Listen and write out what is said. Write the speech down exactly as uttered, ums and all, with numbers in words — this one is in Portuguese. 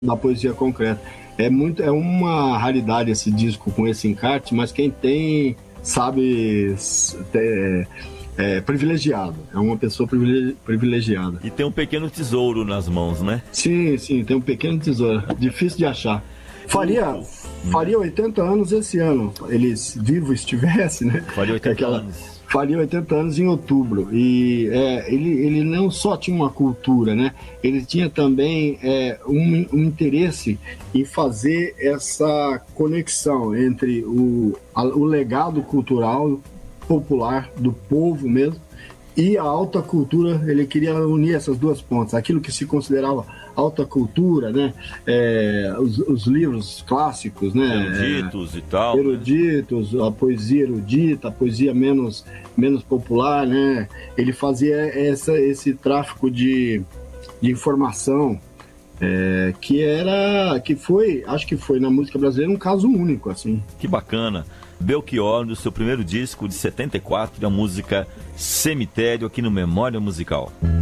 da poesia concreta. É, muito, é uma raridade esse disco com esse encarte, mas quem tem sabe é, é privilegiado, é uma pessoa privilegiada. E tem um pequeno tesouro nas mãos, né? Sim, sim, tem um pequeno tesouro, difícil de achar. Faria, faria oitenta anos esse ano, ele vivo estivesse, né? Faria oitenta Aquela... anos. Faria oitenta anos em outubro. E é, ele, ele não só tinha uma cultura, né? Ele tinha também é, um, um interesse em fazer essa conexão entre o, a, o legado cultural popular do povo mesmo e a alta cultura. Ele queria unir essas duas pontas, aquilo que se considerava alta cultura, né? É, os, os livros clássicos, né? Eruditos é, e tal. Eruditos, né? A poesia erudita, a poesia menos, menos popular, né? Ele fazia essa, esse tráfico de, de informação, é, que era, que foi, acho que foi na música brasileira um caso único, assim. Que bacana. Belchior, no seu primeiro disco de setenta e quatro, a música Cemitério, aqui no Memória Musical.